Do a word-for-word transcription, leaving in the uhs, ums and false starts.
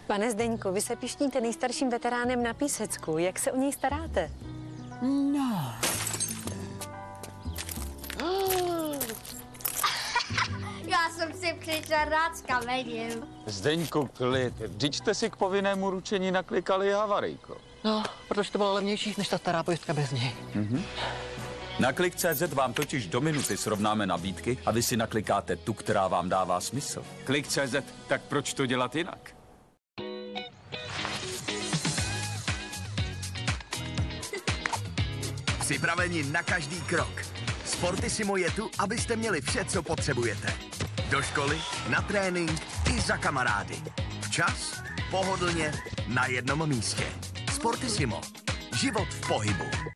Pane Zdeňku, vy se pišníte nejstarším veteránem na Písecku. Jak se o něj staráte? No. Já jsem si přišel rád s kamením. Zdeňku, klid. Vždyť jste si k povinnému ručení naklikali havarijko. No, protože to bylo levnější než ta stará pojistka bez něj. Mhm. Na Klik tečka cé zet vám totiž do minuty srovnáme nabídky a vy si naklikáte tu, která vám dává smysl. Klik tečka cé zet, tak proč to dělat jinak? Připraveni na každý krok. Sportissimo je tu, abyste měli vše, co potřebujete. Do školy, na trénink i za kamarády. Včas, pohodlně, na jednom místě. Sportissimo. Život v pohybu.